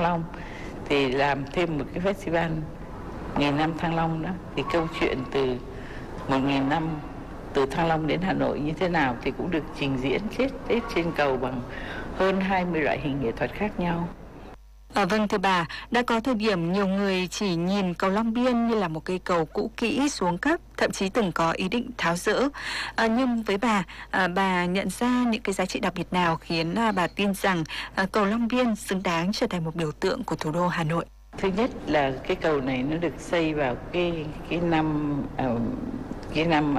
Long thì làm thêm một cái festival nghìn năm Thăng Long đó. Thì câu chuyện từ 1000 năm từ Thăng Long đến Hà Nội như thế nào thì cũng được trình diễn hết trên cầu bằng hơn 20 loại hình nghệ thuật khác nhau. Vâng, thưa bà, đã có thời điểm nhiều người chỉ nhìn cầu Long Biên như là một cây cầu cũ kỹ xuống cấp, thậm chí từng có ý định tháo dỡ. Nhưng với bà nhận ra những cái giá trị đặc biệt nào khiến bà tin rằng cầu Long Biên xứng đáng trở thành một biểu tượng của thủ đô Hà Nội? Thứ nhất là cái cầu này nó được xây vào cái năm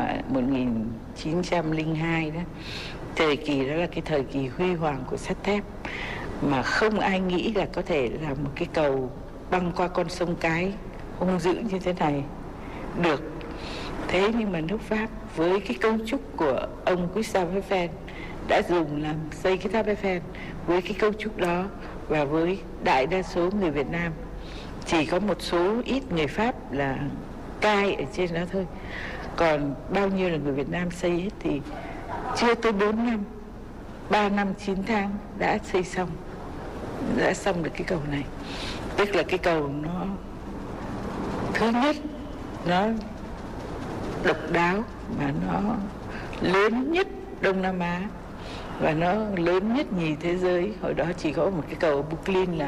1902 đó. Thời kỳ đó là cái thời kỳ huy hoàng của sắt thép, mà không ai nghĩ là có thể làm một cái cầu băng qua con sông Cái hung dữ như thế này được. Thế nhưng mà nước Pháp với cái cấu trúc của ông Gustave Eiffel đã dùng làm xây cái tháp Eiffel với cái cấu trúc đó, và với đại đa số người Việt Nam, chỉ có một số ít người Pháp là cai ở trên đó thôi, còn bao nhiêu là người Việt Nam xây hết thì chưa tới 4 năm, 3 năm 9 tháng đã xây xong, đã xong được cái cầu này. Tức là cái cầu nó, thứ nhất nó độc đáo mà nó lớn nhất Đông Nam Á và nó lớn nhất nhì thế giới. Hồi đó chỉ có một cái cầu ở Brooklyn là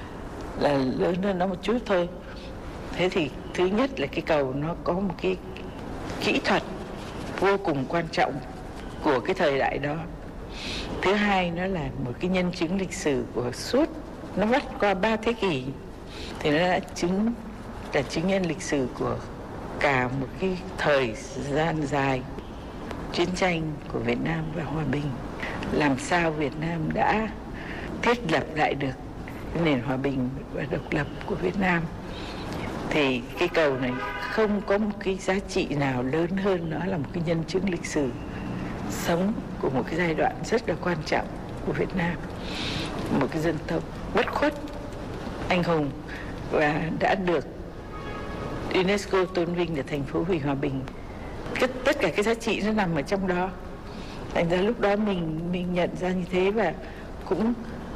lớn hơn nó một chút thôi. Thế thì thứ nhất là cái cầu nó có một cái kỹ thuật vô cùng quan trọng của cái thời đại đó. Thứ hai nó là một cái nhân chứng lịch sử của suốt, nó vắt qua 3 thế kỷ, thì nó đã chứng nhân lịch sử của cả một cái thời gian dài chiến tranh của Việt Nam và hòa bình. Làm sao Việt Nam đã thiết lập lại được cái nền hòa bình và độc lập của Việt Nam, thì cái cầu này không có một cái giá trị nào lớn hơn, nó là một cái nhân chứng lịch sử sống của một cái giai đoạn rất là quan trọng của Việt Nam, một cái dân tộc bất khuất, anh hùng và đã được UNESCO tôn vinh là thành phố vì hòa bình. Tất cả cái giá trị nó nằm ở trong đó. Thành ra lúc đó mình nhận ra như thế, và cũng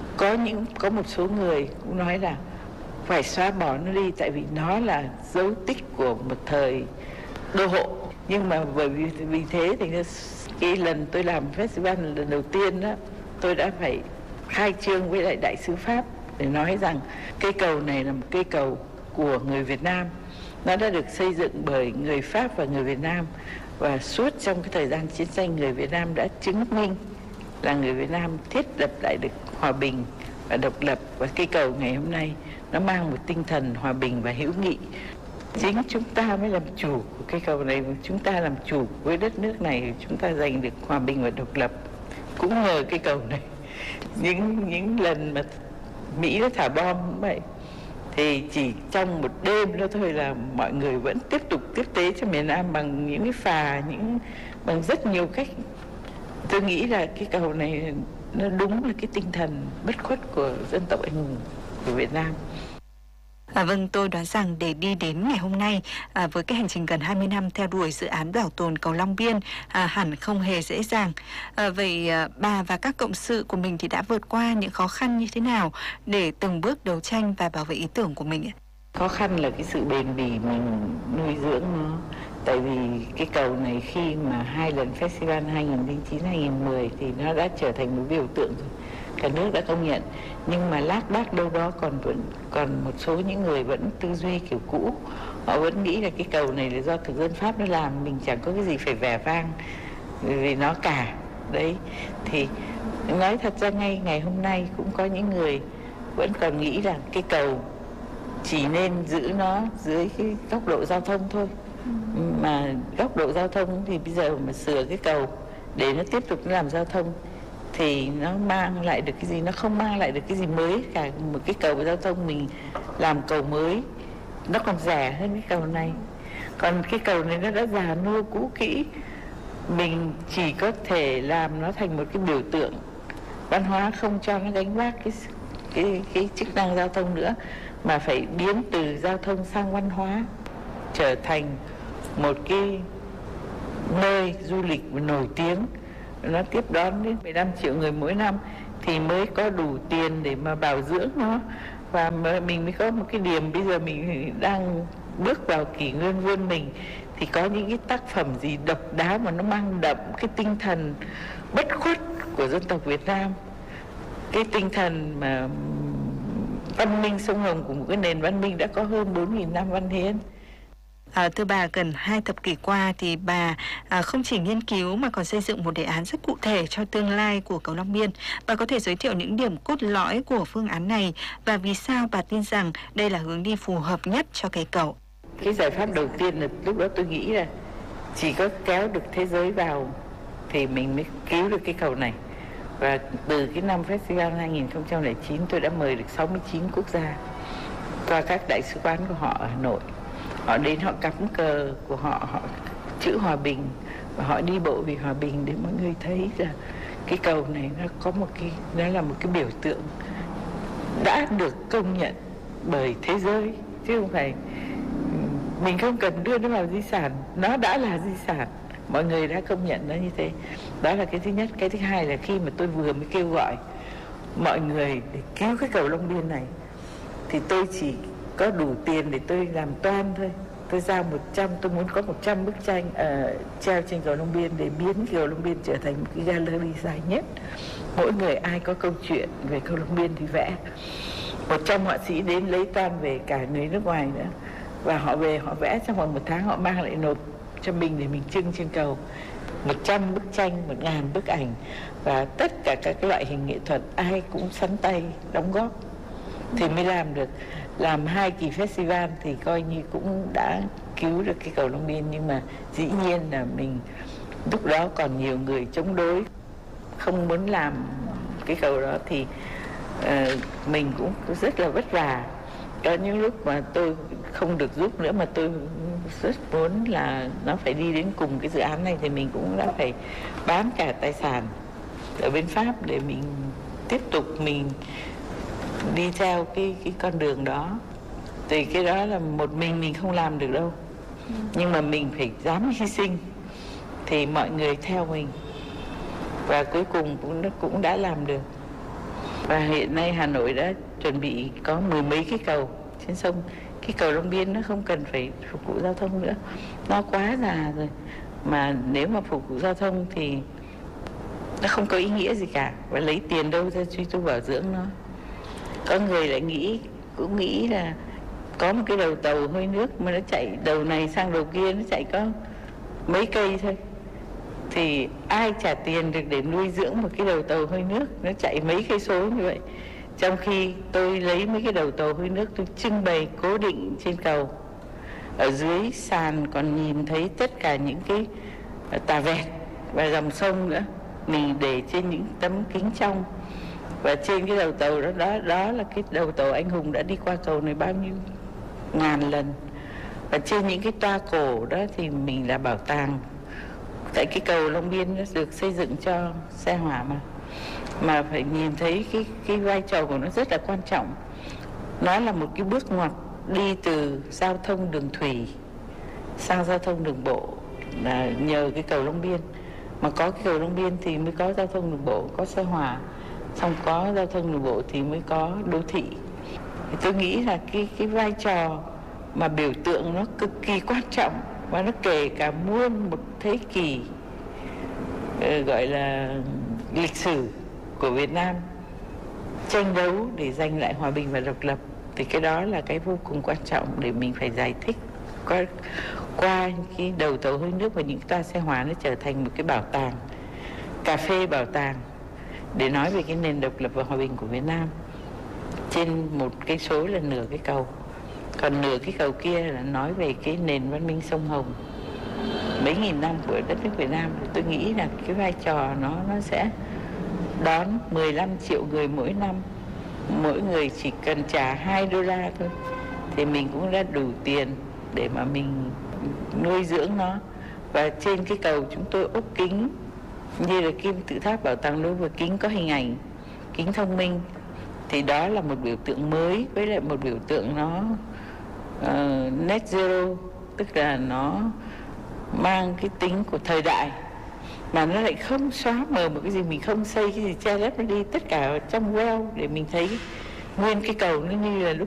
có một số người cũng nói là phải xóa bỏ nó đi, tại vì nó là dấu tích của một thời đô hộ. Nhưng mà bởi vì thế thì cái lần tôi làm festival lần đầu tiên đó, tôi đã phải khai trương với lại đại sứ Pháp để nói rằng cây cầu này là một cây cầu của người Việt Nam. Nó đã được xây dựng bởi người Pháp và người Việt Nam, và suốt trong cái thời gian chiến tranh, người Việt Nam đã chứng minh là người Việt Nam thiết lập lại được hòa bình và độc lập. Và cây cầu ngày hôm nay nó mang một tinh thần hòa bình và hữu nghị. Chính chúng ta mới làm chủ của cây cầu này, chúng ta làm chủ với đất nước này, chúng ta giành được hòa bình và độc lập cũng nhờ cây cầu này. Những lần mà Mỹ nó thả bom cũng vậy, thì chỉ trong một đêm đó thôi là mọi người vẫn tiếp tục tiếp tế cho miền Nam bằng những cái phà, bằng rất nhiều cách. Tôi nghĩ là cái cầu này nó đúng là cái tinh thần bất khuất của dân tộc anh hùng của Việt Nam. Vâng, tôi đoán rằng để đi đến ngày hôm nay với cái hành trình gần 20 năm theo đuổi dự án bảo tồn cầu Long Biên hẳn không hề dễ dàng. Vậy bà và các cộng sự của mình thì đã vượt qua những khó khăn như thế nào để từng bước đấu tranh và bảo vệ ý tưởng của mình ạ? Khó khăn là cái sự bền bỉ mình nuôi dưỡng nó. Tại vì cái cầu này khi mà 2 lần festival 2009-2010 thì nó đã trở thành một biểu tượng rồi. Cả nước đã công nhận, nhưng mà lác đác đâu đó còn một số những người vẫn tư duy kiểu cũ. Họ vẫn nghĩ là cái cầu này là do thực dân Pháp nó làm, mình chẳng có cái gì phải vẻ vang vì nó cả đấy. Thì nói thật ra ngay ngày hôm nay cũng có những người vẫn còn nghĩ là cái cầu chỉ nên giữ nó dưới cái góc độ giao thông thôi, mà góc độ giao thông thì bây giờ mà sửa cái cầu để nó tiếp tục làm giao thông thì nó mang lại được cái gì? Nó không mang lại được cái gì mới cả. Một cái cầu giao thông mình làm cầu mới nó còn rẻ hơn cái cầu này, còn cái cầu này nó đã già nua cũ kỹ, mình chỉ có thể làm nó thành một cái biểu tượng văn hóa, không cho nó gánh vác cái chức năng giao thông nữa, mà phải biến từ giao thông sang văn hóa, trở thành một cái nơi du lịch nổi tiếng. Nó tiếp đón đến 15 triệu người mỗi năm thì mới có đủ tiền để mà bảo dưỡng nó, và mình mới có một cái điểm bây giờ mình đang bước vào kỷ nguyên vươn mình, thì có những cái tác phẩm gì độc đáo mà nó mang đậm cái tinh thần bất khuất của dân tộc Việt Nam, cái tinh thần mà văn minh sông Hồng của một cái nền văn minh đã có hơn 4.000 năm văn hiến. Thưa bà, gần 2 thập kỷ qua thì bà không chỉ nghiên cứu mà còn xây dựng một đề án rất cụ thể cho tương lai của cầu Long Biên. Bà có thể giới thiệu những điểm cốt lõi của phương án này và vì sao bà tin rằng đây là hướng đi phù hợp nhất cho cây cầu? Cái giải pháp đầu tiên là lúc đó tôi nghĩ là chỉ có kéo được thế giới vào thì mình mới cứu được cái cầu này. Và từ cái năm Festival 2009 tôi đã mời được 69 quốc gia qua các đại sứ quán của họ ở Hà Nội. Họ đến họ cắm cờ của họ, họ chữ hòa bình và họ đi bộ vì hòa bình để mọi người thấy là cái cầu này nó có một cái, nó là một cái biểu tượng đã được công nhận bởi thế giới, chứ không phải mình không cần đưa nó vào di sản, nó đã là di sản, mọi người đã công nhận nó như thế. Đó là cái thứ nhất. Cái thứ hai là khi mà tôi vừa mới kêu gọi mọi người để cứu cái cầu Long Biên này thì tôi chỉ có đủ tiền để tôi làm toan thôi. Tôi giao 100, tôi muốn có 100 bức tranh treo trên cầu Long Biên để biến cầu Long Biên trở thành một cái gallery dài nhất. Mỗi người ai có câu chuyện về cầu Long Biên thì vẽ. 100 họa sĩ đến lấy toan về, cả người nước ngoài nữa. Và họ về họ vẽ trong vòng 1 tháng, họ mang lại nộp cho mình để mình trưng trên cầu. 100 bức tranh, 1.000 bức ảnh và tất cả các loại hình nghệ thuật ai cũng sắn tay đóng góp thì mới làm được. Làm 2 kỳ festival thì coi như cũng đã cứu được cái cầu Long Biên. Nhưng mà dĩ nhiên là mình lúc đó còn nhiều người chống đối, không muốn làm cái cầu đó thì mình cũng rất là vất vả. Có những lúc mà tôi không được giúp nữa mà tôi rất muốn là nó phải đi đến cùng cái dự án này thì mình cũng đã phải bán cả tài sản ở bên Pháp để mình tiếp tục mình đi theo cái con đường đó. Thì cái đó là một mình không làm được đâu. Nhưng mà mình phải dám hy sinh thì mọi người theo mình. Và cuối cùng cũng đã làm được. Và hiện nay Hà Nội đã chuẩn bị có 10 mấy cái cầu trên sông. Cái cầu Long Biên nó không cần phải phục vụ giao thông nữa, nó quá già rồi. Mà nếu mà phục vụ giao thông thì nó không có ý nghĩa gì cả. Và lấy tiền đâu ra truy tu bảo dưỡng nó. Có người lại cũng nghĩ là có một cái đầu tàu hơi nước mà nó chạy đầu này sang đầu kia, nó chạy có mấy cây thôi thì ai trả tiền được để nuôi dưỡng một cái đầu tàu hơi nước nó chạy mấy cây số như vậy. Trong khi tôi lấy mấy cái đầu tàu hơi nước tôi trưng bày cố định trên cầu, ở dưới sàn còn nhìn thấy tất cả những cái tà vẹt và dòng sông nữa, mình để trên những tấm kính trong. Và trên cái đầu tàu đó là cái đầu tàu anh hùng đã đi qua cầu này bao nhiêu ngàn lần. Và trên những cái toa cổ đó thì mình là bảo tàng. Tại cái cầu Long Biên nó được xây dựng cho xe hỏa mà phải nhìn thấy cái vai trò của nó rất là quan trọng. Nó là một cái bước ngoặt đi từ giao thông đường thủy sang giao thông đường bộ, là nhờ cái cầu Long Biên. Mà có cái cầu Long Biên thì mới có giao thông đường bộ, có xe hỏa, xong có giao thông đường bộ thì mới có đô thị. Thì tôi nghĩ là cái vai trò mà biểu tượng nó cực kỳ quan trọng và nó kể cả muôn một thế kỷ gọi là lịch sử của Việt Nam tranh đấu để giành lại hòa bình và độc lập. Thì cái đó là cái vô cùng quan trọng để mình phải giải thích qua cái đầu tàu hơi nước và những toa xe hỏa nó trở thành một cái bảo tàng, cà phê bảo tàng để nói về cái nền độc lập và hòa bình của Việt Nam. Trên một cái số là nửa cái cầu, còn nửa cái cầu kia là nói về cái nền văn minh sông Hồng mấy nghìn năm của đất nước Việt Nam. Tôi nghĩ là cái vai trò nó sẽ đón 15 triệu người mỗi năm, mỗi người chỉ cần trả $2 thôi thì mình cũng đã đủ tiền để mà mình nuôi dưỡng nó. Và trên cái cầu chúng tôi ốp kính như là kim tự tháp bảo tàng Louvre, kính có hình ảnh, kính thông minh. Thì đó là một biểu tượng mới, với lại một biểu tượng nó net zero, tức là nó mang cái tính của thời đại mà nó lại không xóa mờ một cái gì, mình không xây cái gì che lấp nó đi, tất cả ở trong well để mình thấy nguyên cái cầu nó như là lúc